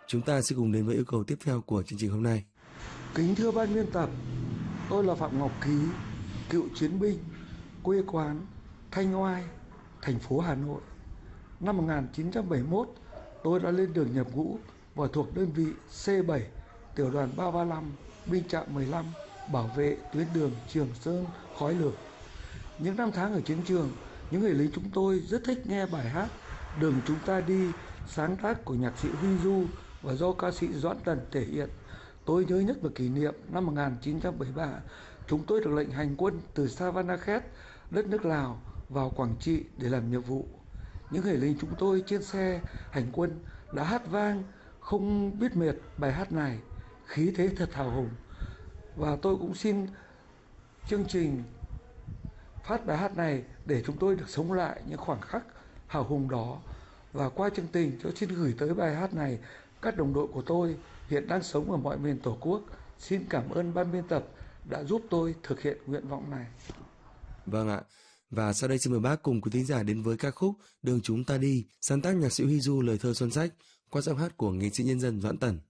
Chúng ta sẽ cùng đến với yêu cầu tiếp theo của chương trình hôm nay. Kính thưa ban biên tập, tôi là Phạm Ngọc Ký, cựu chiến binh, quê quán Thanh Oai, thành phố Hà Nội. Năm 1971, tôi đã lên đường nhập ngũ và thuộc đơn vị C7, tiểu đoàn 335, binh chạm 15, bảo vệ tuyến đường Trường Sơn khói lửa. Những năm tháng ở chiến trường, những người lính chúng tôi rất thích nghe bài hát Đường Chúng Ta Đi, sáng tác của nhạc sĩ Huy Du và do ca sĩ Doãn Tần thể hiện. Tôi nhớ nhất một kỷ niệm năm 1973, chúng tôi được lệnh hành quân từ Savanakhet, đất nước Lào, vào Quảng Trị để làm nhiệm vụ. Những người lính chúng tôi trên xe hành quân đã hát vang không biết mệt bài hát này, khí thế thật hào hùng. Và tôi cũng xin chương trình phát bài hát này để chúng tôi được sống lại những khoảnh khắc hào hùng đó. Và qua chương trình tôi xin gửi tới bài hát này các đồng đội của tôi hiện đang sống ở mọi miền Tổ quốc. Xin cảm ơn ban biên tập đã giúp tôi thực hiện nguyện vọng này. Vâng ạ. Và sau đây xin mời bác cùng quý thính giả đến với ca khúc Đường Chúng Ta Đi, sáng tác nhạc sĩ Huy Du, lời thơ Xuân Sách, qua giọng hát của nghệ sĩ nhân dân Doãn Tần.